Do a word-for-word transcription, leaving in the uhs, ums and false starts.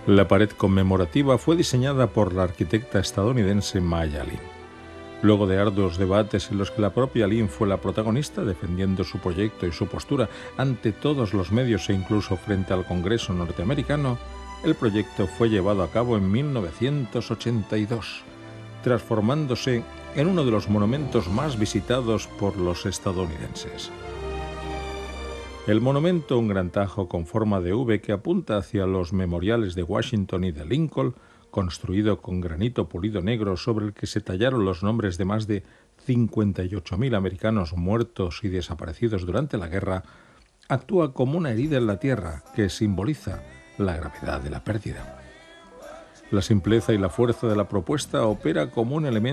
La pared conmemorativa fue diseñada por la arquitecta estadounidense Maya Lin. Luego de arduos debates en los que la propia Lin fue la protagonista, defendiendo su proyecto y su postura ante todos los medios e incluso frente al Congreso norteamericano, el proyecto fue llevado a cabo en mil novecientos ochenta y dos, transformándose en uno de los monumentos más visitados por los estadounidenses. El monumento, un gran tajo con forma de V que apunta hacia los memoriales de Washington y de Lincoln, construido con granito pulido negro sobre el que se tallaron los nombres de más de cincuenta y ocho mil americanos muertos y desaparecidos durante la guerra, actúa como una herida en la tierra que simboliza la gravedad de la pérdida. La simpleza y la fuerza de la propuesta opera como un elemento